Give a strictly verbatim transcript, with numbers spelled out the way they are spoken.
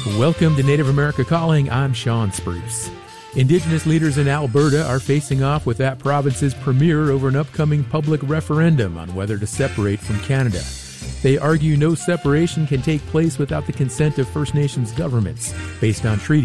Welcome to Native America Calling. I'm Sean Spruce. Indigenous leaders in Alberta are facing off with that province's premier over an upcoming public referendum on whether to separate from Canada. They argue no separation can take place without the consent of First Nations governments, based on treaty